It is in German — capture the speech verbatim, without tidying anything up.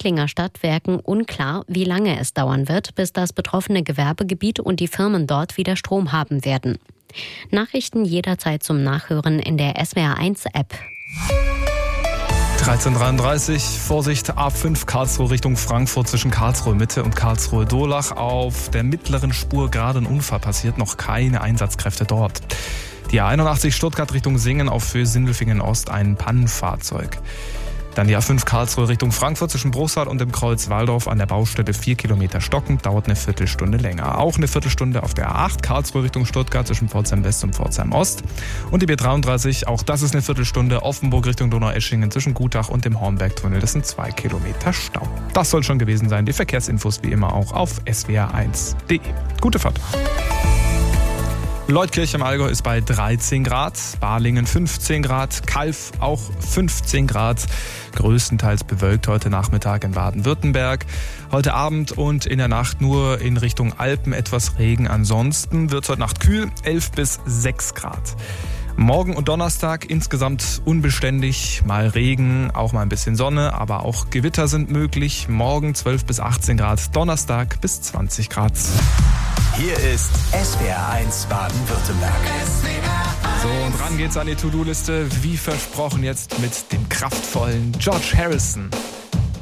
Recklinger Stadtwerken unklar, wie lange es dauern wird, bis das betroffene Gewerbegebiet und die Firmen dort wieder Strom haben werden. Nachrichten jederzeit zum Nachhören in der S W R eins App. dreizehn Uhr dreiunddreißig, Vorsicht, A fünf Karlsruhe Richtung Frankfurt zwischen Karlsruhe Mitte und Karlsruhe Durlach. Auf der mittleren Spur gerade ein Unfall passiert, noch keine Einsatzkräfte dort. Die A einundachtzig Stuttgart Richtung Singen auf Höhe Sindelfingen Ost ein Pannenfahrzeug. Dann die A fünf Karlsruhe Richtung Frankfurt zwischen Bruchsal und dem Kreuz Waldorf an der Baustelle vier Kilometer stockend, dauert eine Viertelstunde länger. Auch eine Viertelstunde auf der A acht Karlsruhe Richtung Stuttgart zwischen Pforzheim West und Pforzheim Ost. Und die B dreiunddreißig, auch das ist eine Viertelstunde, Offenburg Richtung Donaueschingen zwischen Gutach und dem Hornbergtunnel. Das sind zwei Kilometer Stau. Das soll schon gewesen sein. Die Verkehrsinfos wie immer auch auf s w r eins punkt d e. Gute Fahrt. Leutkirch im Allgäu ist bei dreizehn Grad, Balingen fünfzehn Grad, Calw auch fünfzehn Grad, größtenteils bewölkt heute Nachmittag in Baden-Württemberg. Heute Abend und in der Nacht nur in Richtung Alpen etwas Regen, ansonsten wird es heute Nacht kühl, elf bis sechs Grad. Morgen und Donnerstag insgesamt unbeständig, mal Regen, auch mal ein bisschen Sonne, aber auch Gewitter sind möglich. Morgen zwölf bis achtzehn Grad, Donnerstag bis zwanzig Grad. Hier ist S W R eins Baden-Württemberg. So, und ran geht's an die To-Do-Liste, wie versprochen jetzt mit dem kraftvollen George Harrison.